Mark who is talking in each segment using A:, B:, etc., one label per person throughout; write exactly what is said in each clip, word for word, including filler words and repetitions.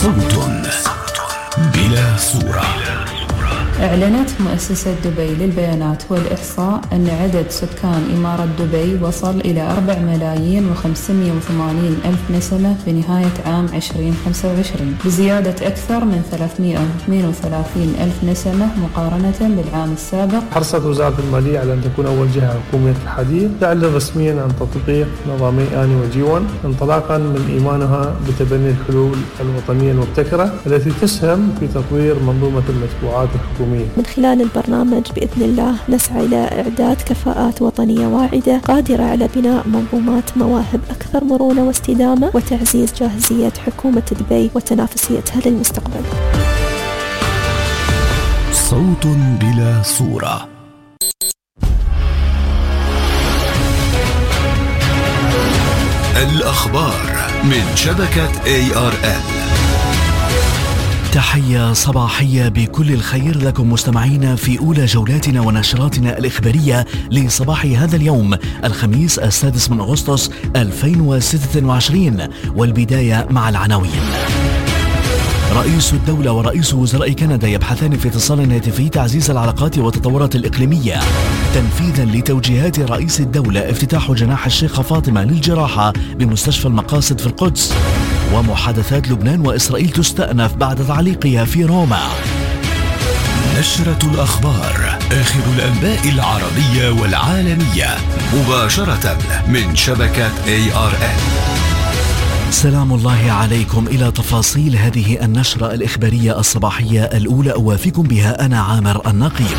A: صوت بلا صورة.
B: أعلنت مؤسسة دبي للبيانات والإحصاء أن عدد سكان إمارة دبي وصل إلى أربع ملايين وخمسمائة وثمانين ألف نسمة في نهاية عام عشرين خمسة وعشرين، بزيادة أكثر من ثلاثمائة واثنين وثلاثين ألف نسمة مقارنة بالعام السابق.
C: حرصت وزارة المالية على أن تكون أول جهة حكومية الحديث تعلن رسميا عن تطبيق نظامي آني وجيون انطلاقا من إيمانها بتبني الحلول الوطنية المبتكرة التي تسهم في تطوير منظومة المدفوعات الحكومية.
D: من خلال البرنامج بإذن الله نسعى إلى إعداد كفاءات وطنية واعدة قادرة على بناء منظومات مواهب أكثر مرونة واستدامة وتعزيز جاهزية حكومة دبي وتنافسيتها للمستقبل.
A: صوت بلا صورة. الأخبار من شبكة إيه آر إل.
E: تحية صباحية بكل الخير لكم مستمعينا في أولى جولاتنا ونشراتنا الإخبارية لصباح هذا اليوم الخميس السادس من أغسطس ألفين وستة وعشرين، والبداية مع العناوين. رئيس الدولة ورئيس وزراء كندا يبحثان في اتصال هاتفي تعزيز العلاقات والتطورات الإقليمية تنفيذا لتوجيهات رئيس الدولة افتتاح جناح الشيخة فاطمة للجراحة بمستشفى المقاصد في القدس. ومحادثات لبنان وإسرائيل تستأنف بعد تعليقها في روما.
A: نشرة الأخبار، آخر الأنباء العربية والعالمية مباشرة من شبكة إيه آر إل.
E: سلام الله عليكم. إلى تفاصيل هذه النشرة الإخبارية الصباحية الأولى أوافيكم بها أنا عامر النقيب.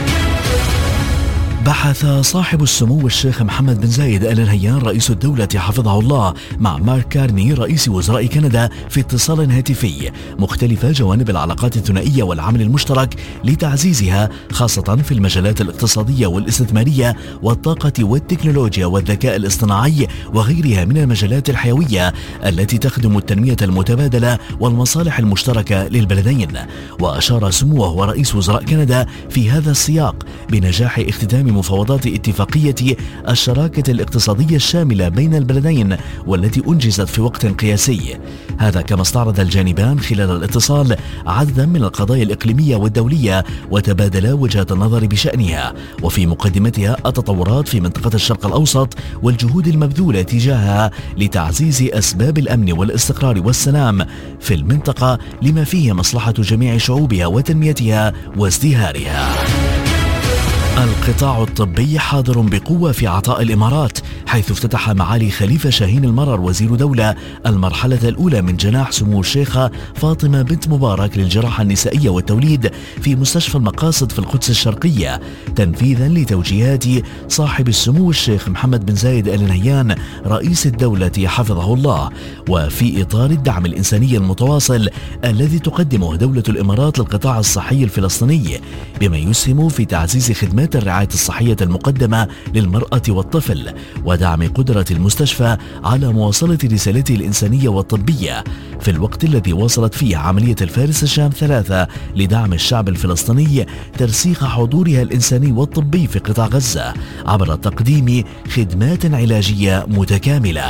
E: بحث صاحب السمو الشيخ محمد بن زايد آل نهيان رئيس الدولة حفظه الله مع مارك كارني رئيس وزراء كندا في اتصال هاتفي مختلف جوانب العلاقات الثنائية والعمل المشترك لتعزيزها خاصة في المجالات الاقتصادية والاستثمارية والطاقة والتكنولوجيا والذكاء الاصطناعي وغيرها من المجالات الحيوية التي تخدم التنمية المتبادلة والمصالح المشتركة للبلدين. وأشار سموه ورئيس وزراء كندا في هذا السياق بنجاح اختتام مفاوضات اتفاقية الشراكة الاقتصادية الشاملة بين البلدين والتي أنجزت في وقت قياسي. هذا كما استعرض الجانبان خلال الاتصال عددا من القضايا الإقليمية والدولية وتبادلا وجهات النظر بشأنها، وفي مقدمتها التطورات في منطقة الشرق الأوسط والجهود المبذولة تجاهها لتعزيز أسباب الأمن والاستقرار والسلام في المنطقة لما فيه مصلحة جميع شعوبها وتنميتها وازدهارها. القطاع الطبي حاضر بقوة في عطاء الإمارات، حيث افتتح معالي خليفة شاهين المرر وزير دولة المرحلة الأولى من جناح سمو الشيخة فاطمة بنت مبارك للجراحة النسائية والتوليد في مستشفى المقاصد في القدس الشرقية تنفيذا لتوجيهات صاحب السمو الشيخ محمد بن زايد آل نهيان رئيس الدولة حفظه الله، وفي إطار الدعم الإنساني المتواصل الذي تقدمه دولة الإمارات للقطاع الصحي الفلسطيني بما يسهم في تعزيز خدمات الرعاية الصحية المقدمة للمرأة والطفل ودعم قدرة المستشفى على مواصلة رسالته الإنسانية والطبية في الوقت الذي واصلت فيه عملية الفارس الشام ثلاثة لدعم الشعب الفلسطيني ترسيخ حضورها الإنساني والطبي في قطاع غزة عبر تقديم خدمات علاجية متكاملة.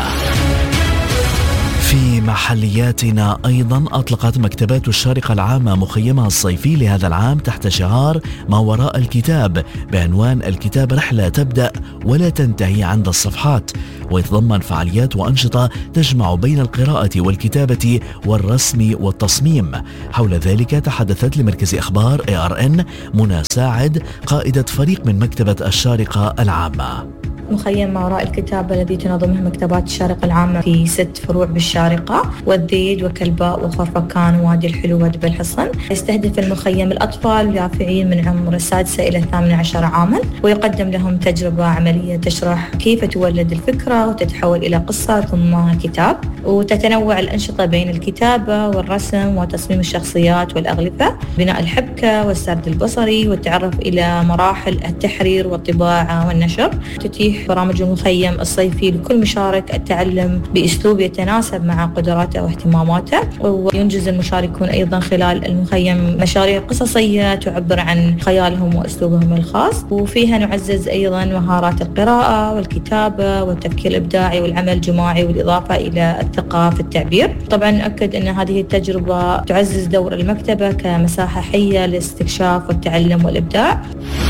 E: في محلياتنا أيضا أطلقت مكتبات الشارقة العامة مخيمها الصيفي لهذا العام تحت شعار ما وراء الكتاب بعنوان الكتاب رحلة تبدأ ولا تنتهي عند الصفحات، ويتضمن فعاليات وأنشطة تجمع بين القراءة والكتابة والرسم والتصميم. حول ذلك تحدثت لمركز أخبار إيه آر إن منى ساعد قائدة فريق من مكتبة الشارقة العامة.
F: مخيم ما وراء الكتاب الذي تنظمه مكتبات الشارقة العامة في ست فروع بالشارقة والذيد وكلباء وخرفكان ووادي الحلو ودب الحصن. يستهدف المخيم الأطفال اليافعين من عمر السادسة إلى الثامنة عشر عاما، ويقدم لهم تجربة عملية تشرح كيف تولد الفكرة وتتحول إلى قصة ثم كتاب. وتتنوع الأنشطة بين الكتابة والرسم وتصميم الشخصيات والأغلفة، بناء الحبكة والسرد البصري والتعرف إلى مراحل التحرير والطباعة والنشر. تتيح توضيح برامج المخيم الصيفي لكل مشارك التعلم بأسلوب يتناسب مع قدراته واهتماماته. وينجز المشاركون أيضا خلال المخيم مشاريع قصصية تعبر عن خيالهم وأسلوبهم الخاص، وفيها نعزز أيضا مهارات القراءة والكتابة والتفكير الإبداعي والعمل الجماعي، والإضافة إلى الثقة في التعبير. طبعا نؤكد أن هذه التجربة تعزز دور المكتبة كمساحة حية للاستكشاف والتعلم والإبداع.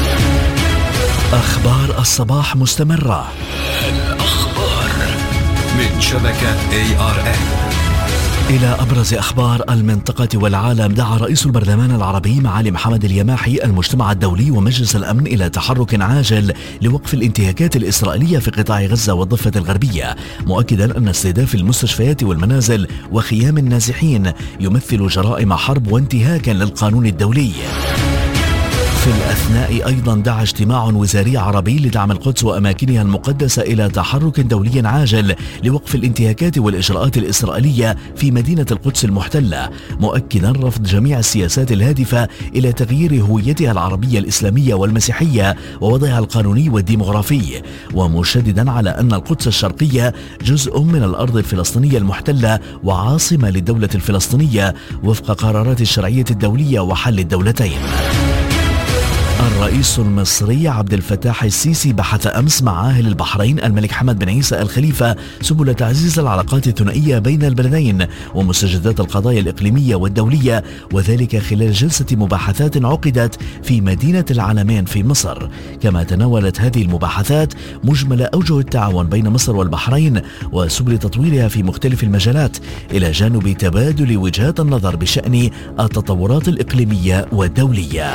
E: أخبار الصباح مستمرة.
A: الأخبار من شبكة إيه آر إن.
E: إلى أبرز أخبار المنطقة والعالم. دعا رئيس البرلمان العربي معالي محمد اليماحي المجتمع الدولي ومجلس الأمن إلى تحرك عاجل لوقف الانتهاكات الإسرائيلية في قطاع غزة والضفة الغربية، مؤكدا أن استهداف المستشفيات والمنازل وخيام النازحين يمثل جرائم حرب وانتهاكا للقانون الدولي. في الأثناء أيضا دعا اجتماع وزاري عربي لدعم القدس وأماكنها المقدسة إلى تحرك دولي عاجل لوقف الانتهاكات والإجراءات الإسرائيلية في مدينة القدس المحتلة، مؤكدا رفض جميع السياسات الهادفة إلى تغيير هويتها العربية الإسلامية والمسيحية ووضعها القانوني والديمغرافي، ومشددا على أن القدس الشرقية جزء من الأرض الفلسطينية المحتلة وعاصمة للدولة الفلسطينية وفق قرارات الشرعية الدولية وحل الدولتين. الرئيس المصري عبد الفتاح السيسي بحث أمس مع أهل البحرين الملك حمد بن عيسى الخليفة سبل تعزيز العلاقات الثنائية بين البلدين ومستجدات القضايا الإقليمية والدولية، وذلك خلال جلسة مباحثات عقدت في مدينة العلمين في مصر. كما تناولت هذه المباحثات مجمل أوجه التعاون بين مصر والبحرين وسبل تطويرها في مختلف المجالات، إلى جانب تبادل وجهات النظر بشأن التطورات الإقليمية والدولية.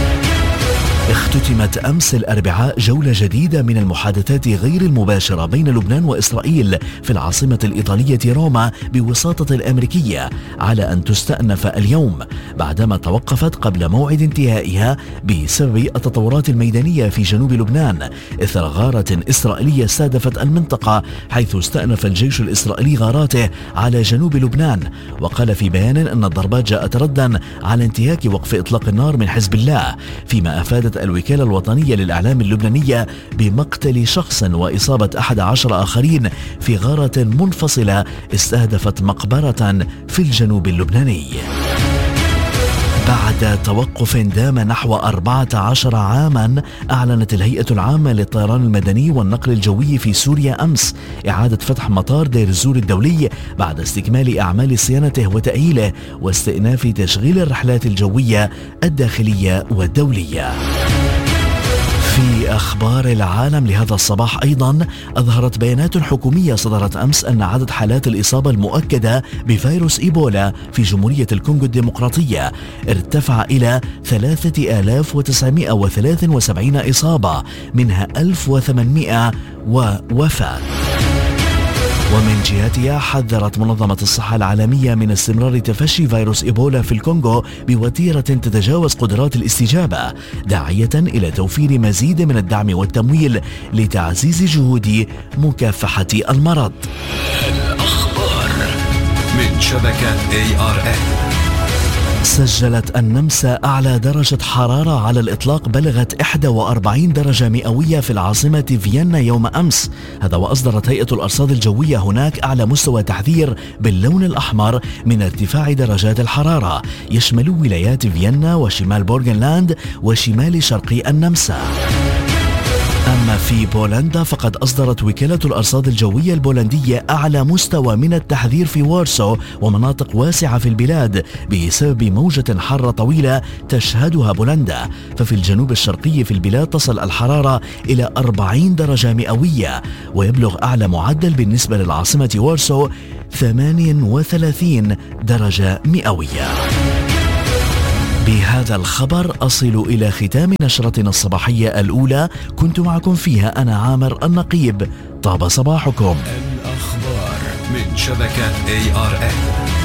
E: اختتمت أمس الأربعاء جولة جديدة من المحادثات غير المباشرة بين لبنان وإسرائيل في العاصمة الإيطالية روما بوساطة الأمريكية، على أن تستأنف اليوم بعدما توقفت قبل موعد انتهائها بسبب التطورات الميدانية في جنوب لبنان إثر غارة إسرائيلية استهدفت المنطقة، حيث استأنف الجيش الإسرائيلي غاراته على جنوب لبنان. وقال في بيان أن الضربات جاءت ردا على انتهاك وقف إطلاق النار من حزب الله، فيما أفادت الوكالة الوطنية للإعلام اللبنانية بمقتل شخص وإصابة أحد عشر آخرين في غارة منفصلة استهدفت مقبرة في الجنوب اللبناني. بعد توقف دام نحو أربعة عشر عاما، أعلنت الهيئة العامة للطيران المدني والنقل الجوي في سوريا أمس إعادة فتح مطار دير الزور الدولي بعد استكمال أعمال صيانته وتأهيله واستئناف تشغيل الرحلات الجوية الداخلية والدولية. في أخبار العالم لهذا الصباح أيضا، أظهرت بيانات حكومية صدرت أمس أن عدد حالات الإصابة المؤكدة بفيروس إيبولا في جمهورية الكونغو الديمقراطية ارتفع إلى ثلاثة آلاف وتسعمائة وثلاثة وسبعين إصابة، منها ألف وثمانمائة ووفاة. ومن جهتها حذرت منظمة الصحة العالمية من استمرار تفشي فيروس إيبولا في الكونغو بوتيرة تتجاوز قدرات الاستجابة، داعية إلى توفير مزيد من الدعم والتمويل لتعزيز جهود مكافحة المرض.
A: الأخبار من شبكة إيه آر إن.
E: سجلت النمسا أعلى درجة حرارة على الإطلاق بلغت إحدى وأربعين درجة مئوية في العاصمة فيينا يوم أمس. هذا وأصدرت هيئة الأرصاد الجوية هناك أعلى مستوى تحذير باللون الأحمر من ارتفاع درجات الحرارة، يشمل ولايات فيينا وشمال بورغنلاند وشمال شرقي النمسا. أما في بولندا فقد أصدرت وكالة الأرصاد الجوية البولندية أعلى مستوى من التحذير في وارسو ومناطق واسعة في البلاد بسبب موجة حارة طويلة تشهدها بولندا. ففي الجنوب الشرقي في البلاد تصل الحرارة إلى أربعين درجة مئوية، ويبلغ أعلى معدل بالنسبة للعاصمة وارسو ثمانية وثلاثين درجة مئوية. بهذا الخبر أصل إلى ختام نشرتنا الصباحية الأولى، كنت معكم فيها أنا عامر النقيب. طاب صباحكم.
A: الأخبار من شبكة إيه آر إن.